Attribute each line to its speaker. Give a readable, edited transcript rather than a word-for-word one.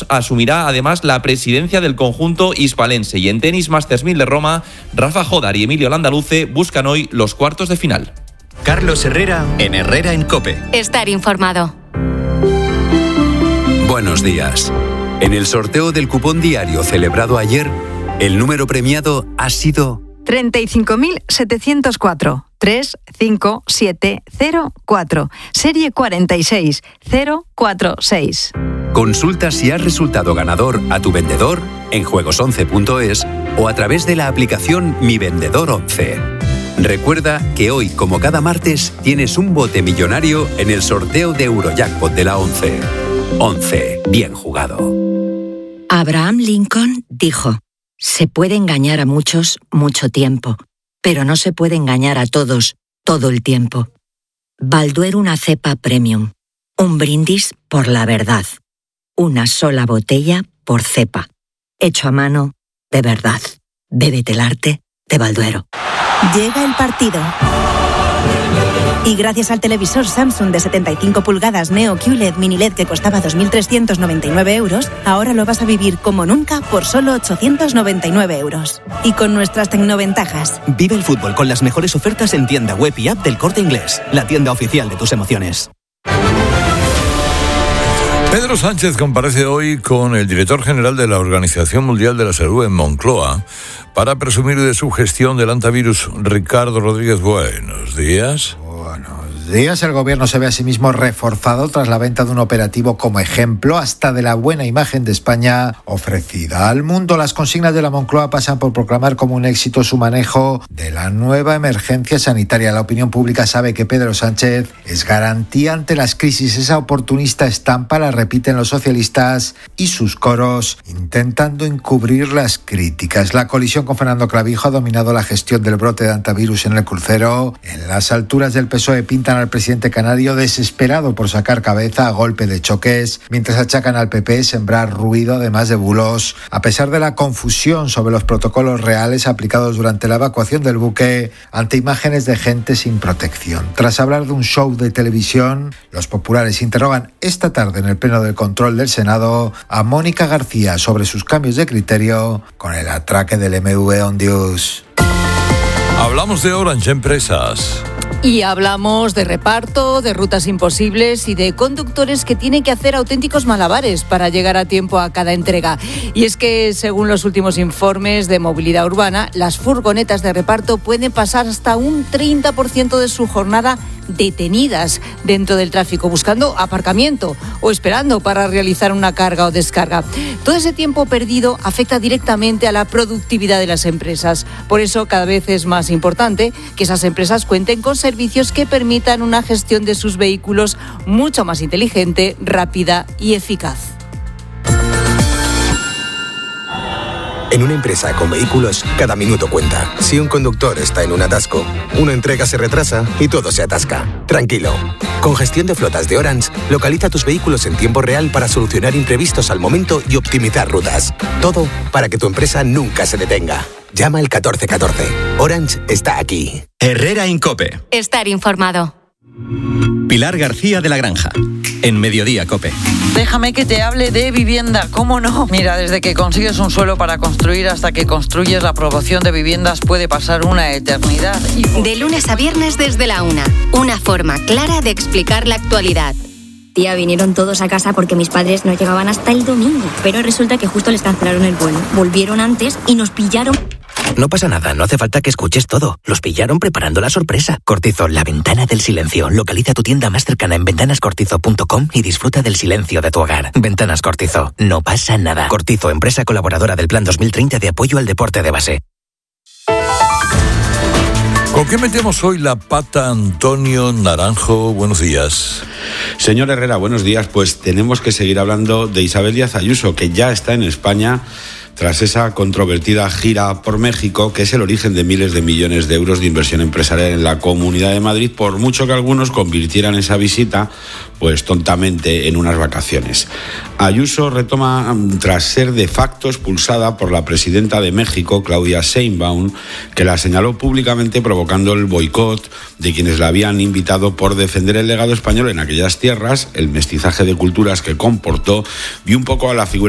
Speaker 1: asumirá además la presidencia del conjunto hispalense. Y en tenis, Masters 1000 de Roma, Rafa Jodar y Emilio Landaluce buscan hoy los cuartos de final.
Speaker 2: Carlos Herrera en Herrera en COPE.
Speaker 3: Estar informado.
Speaker 4: Buenos días. En el sorteo del cupón diario celebrado ayer, el número premiado ha sido
Speaker 5: 35.704 35704, serie 46046.
Speaker 4: Consulta si has resultado ganador a tu vendedor en juegos11.es o a través de la aplicación Mi Vendedor 11. Recuerda que hoy, como cada martes, tienes un bote millonario en el sorteo de Eurojackpot de la 11. 11. Bien jugado.
Speaker 6: Abraham Lincoln dijo: se puede engañar a muchos mucho tiempo, pero no se puede engañar a todos todo el tiempo. Balduero, una cepa premium. Un brindis por la verdad. Una sola botella por cepa. Hecho a mano, de verdad. Bébete el arte de Balduero.
Speaker 7: Llega el partido. Y gracias al televisor Samsung de 75 pulgadas Neo QLED Mini LED que costaba 2.399 euros, ahora lo vas a vivir como nunca por solo 899 euros. Y con nuestras tecnoventajas.
Speaker 8: Vive el fútbol con las mejores ofertas en tienda web y app del Corte Inglés, la tienda oficial de tus emociones.
Speaker 9: Pedro Sánchez comparece hoy con el director general de la Organización Mundial de la Salud en Moncloa para presumir de su gestión del antivirus. Ricardo Rodríguez, buenos días.
Speaker 10: Buenos días. El gobierno se ve a sí mismo reforzado tras la venta de un operativo como ejemplo hasta de la buena imagen de España ofrecida al mundo. Las consignas de la Moncloa pasan por proclamar como un éxito su manejo de la nueva emergencia sanitaria. La opinión pública sabe que Pedro Sánchez es garantía ante las crisis. Esa oportunista estampa la repiten los socialistas y sus coros intentando encubrir las críticas. La colisión con Fernando Clavijo ha dominado la gestión del brote de antivirus en el crucero. En las alturas del PSOE pintan al presidente canario desesperado por sacar cabeza a golpe de choques, mientras achacan al PP sembrar ruido además de bulos. A pesar de la confusión sobre los protocolos reales aplicados durante la evacuación del buque ante imágenes de gente sin protección. Tras hablar de un show de televisión, los populares interrogan esta tarde en el Pleno del Control del Senado a Mónica García sobre sus cambios de criterio con el atraque del MV Ondius.
Speaker 9: Hablamos de Orange Empresas.
Speaker 11: Y hablamos de reparto, de rutas imposibles y de conductores que tienen que hacer auténticos malabares para llegar a tiempo a cada entrega. Y es que, según los últimos informes de movilidad urbana, las furgonetas de reparto pueden pasar hasta un 30% de su jornada detenidas dentro del tráfico, buscando aparcamiento o esperando para realizar una carga o descarga. Todo ese tiempo perdido afecta directamente a la productividad de las empresas. Por eso, cada vez es más importante que esas empresas cuenten con servicios que permitan una gestión de sus vehículos mucho más inteligente, rápida y eficaz.
Speaker 12: En una empresa con vehículos, cada minuto cuenta. Si un conductor está en un atasco, una entrega se retrasa y todo se atasca. Tranquilo. Con gestión de flotas de Orange, localiza tus vehículos en tiempo real para solucionar imprevistos al momento y optimizar rutas. Todo para que tu empresa nunca se detenga. Llama al 1414. Orange está aquí.
Speaker 2: Herrera en COPE.
Speaker 3: Estar informado.
Speaker 2: Pilar García de la Granja, en Mediodía COPE.
Speaker 13: Déjame que te hable de vivienda, ¿cómo no? Mira, desde que consigues un suelo para construir hasta que construyes la aprobación de viviendas puede pasar una eternidad.
Speaker 3: De lunes a viernes desde la 1, una forma clara de explicar la actualidad.
Speaker 14: Tía, vinieron todos a casa porque mis padres no llegaban hasta el domingo, pero resulta que justo les cancelaron el vuelo. Volvieron antes y nos pillaron.
Speaker 15: No pasa nada, no hace falta que escuches todo. Los pillaron preparando la sorpresa. Cortizo, la ventana del silencio. Localiza tu tienda más cercana en ventanascortizo.com y disfruta del silencio de tu hogar. Ventanas Cortizo, no pasa nada. Cortizo, empresa colaboradora del Plan 2030 de apoyo al deporte de base.
Speaker 9: ¿Con qué metemos hoy la pata, Antonio Naranjo? Buenos días.
Speaker 16: Señor Herrera, buenos días. Pues tenemos que seguir hablando de Isabel Díaz Ayuso, que ya está en España tras esa controvertida gira por México, que es el origen de miles de millones de euros de inversión empresarial en la Comunidad de Madrid, por mucho que algunos convirtieran esa visita, pues tontamente, en unas vacaciones. Ayuso retoma tras ser de facto expulsada por la presidenta de México, Claudia Sheinbaum, que la señaló públicamente provocando el boicot de quienes la habían invitado por defender el legado español en aquellas tierras, el mestizaje de culturas que comportó y un poco a la figura